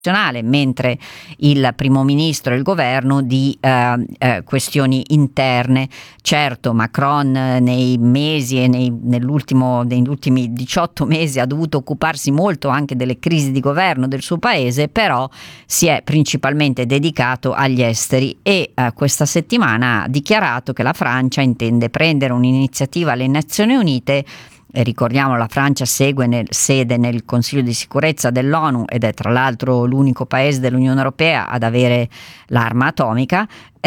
mentre il primo ministro e il governo di questioni interne. Certo, Macron nei mesi e negli ultimi 18 mesi ha dovuto occuparsi molto anche delle crisi di governo del suo paese, però si è principalmente dedicato agli esteri e questa settimana ha dichiarato che la Francia intende prendere un'iniziativa alle Nazioni Unite. Ricordiamo, la Francia sede nel Consiglio di sicurezza dell'ONU ed è tra l'altro l'unico paese dell'Unione Europea ad avere l'arma atomica,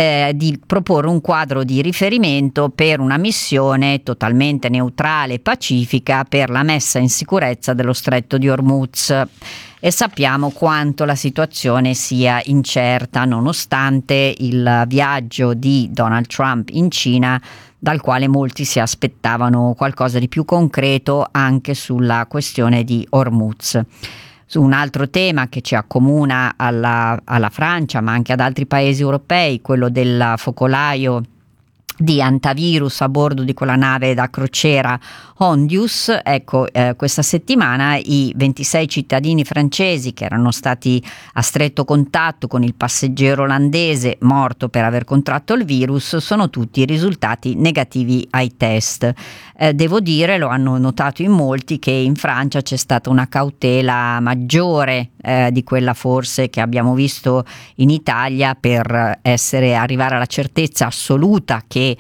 di proporre un quadro di riferimento per una missione totalmente neutrale e pacifica per la messa in sicurezza dello Stretto di Hormuz. E sappiamo quanto la situazione sia incerta nonostante il viaggio di Donald Trump in Cina, dal quale molti si aspettavano qualcosa di più concreto anche sulla questione di Hormuz. Su un altro tema che ci accomuna alla Francia, ma anche ad altri paesi europei, quello del focolaio di antivirus a bordo di quella nave da crociera Hondius. Ecco, questa settimana i 26 cittadini francesi che erano stati a stretto contatto con il passeggero olandese morto per aver contratto il virus sono tutti risultati negativi ai test. Devo dire, lo hanno notato in molti, che in Francia c'è stata una cautela maggiore di quella forse che abbiamo visto in Italia, per arrivare alla certezza assoluta che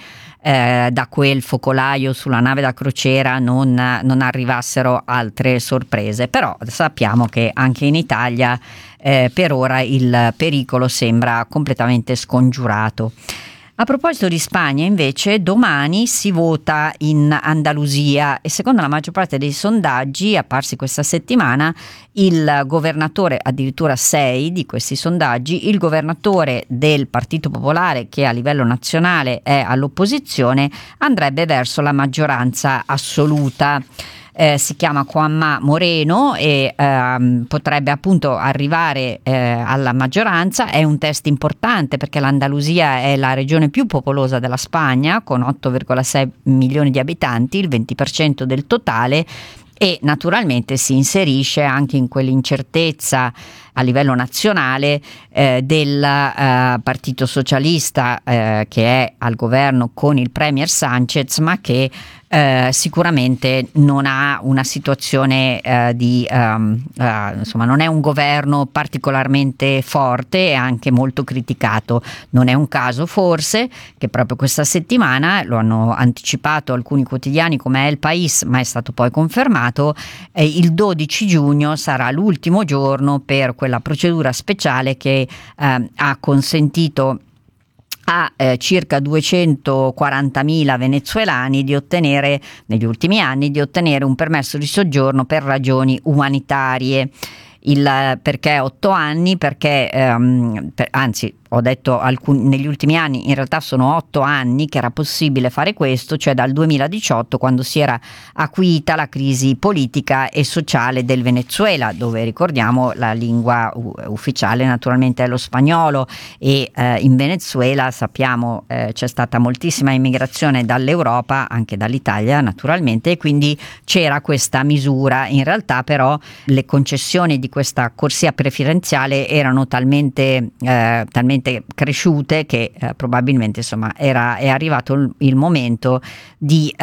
da quel focolaio sulla nave da crociera non arrivassero altre sorprese. Però sappiamo che anche in Italia per ora il pericolo sembra completamente scongiurato. A proposito di Spagna, invece, domani si vota in Andalusia e secondo la maggior parte dei sondaggi apparsi questa settimana, il governatore, addirittura 6 di questi sondaggi, il governatore del Partito Popolare, che a livello nazionale è all'opposizione, andrebbe verso la maggioranza assoluta. Si chiama Juanma Moreno e potrebbe appunto arrivare alla maggioranza. È un test importante perché l'Andalusia è la regione più popolosa della Spagna, con 8,6 milioni di abitanti, il 20% del totale, e naturalmente si inserisce anche in quell'incertezza a livello nazionale del Partito Socialista che è al governo con il Premier Sánchez, ma che sicuramente non ha una situazione insomma non è un governo particolarmente forte e anche molto criticato. Non è un caso forse che proprio questa settimana, lo hanno anticipato alcuni quotidiani come El País, ma è stato poi confermato, il 12 giugno sarà l'ultimo giorno per quella procedura speciale che ha consentito a circa 240.000 venezuelani di ottenere, negli ultimi anni, di ottenere un permesso di soggiorno per ragioni umanitarie. Perché 8 anni? Perché anzi, ho detto negli ultimi anni, in realtà sono 8 anni che era possibile fare questo, cioè dal 2018, quando si era acuita la crisi politica e sociale del Venezuela, dove ricordiamo la lingua ufficiale naturalmente è lo spagnolo e in Venezuela sappiamo c'è stata moltissima immigrazione dall'Europa, anche dall'Italia naturalmente, e quindi c'era questa misura. In realtà però le concessioni di questa corsia preferenziale erano talmente cresciute che probabilmente insomma è arrivato il momento di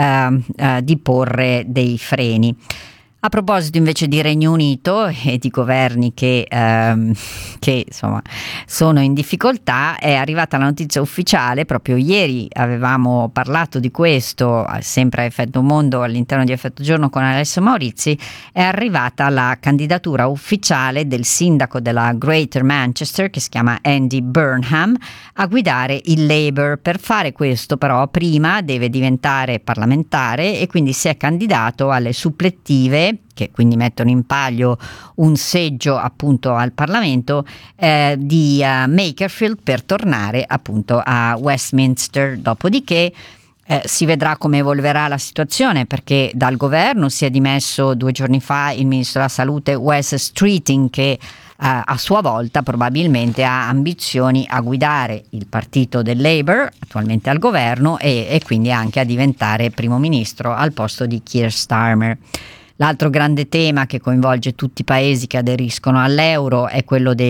porre dei freni. A proposito invece di Regno Unito e di governi che insomma sono in difficoltà, è arrivata la notizia ufficiale, proprio ieri avevamo parlato di questo, sempre a Effetto Mondo all'interno di Effetto Giorno con Alessio Maurizi, è arrivata la candidatura ufficiale del sindaco della Greater Manchester, che si chiama Andy Burnham, a guidare il Labour. Per fare questo però prima deve diventare parlamentare e quindi si è candidato alle supplettive, che quindi mettono in palio un seggio appunto al Parlamento di Makerfield, per tornare appunto a Westminster. Dopodiché si vedrà come evolverà la situazione, perché dal governo si è dimesso 2 giorni fa il ministro della salute Wes Streeting, che a sua volta probabilmente ha ambizioni a guidare il partito del Labour, attualmente al governo, e quindi anche a diventare primo ministro al posto di Keir Starmer. L'altro grande tema che coinvolge tutti i paesi che aderiscono all'euro è quello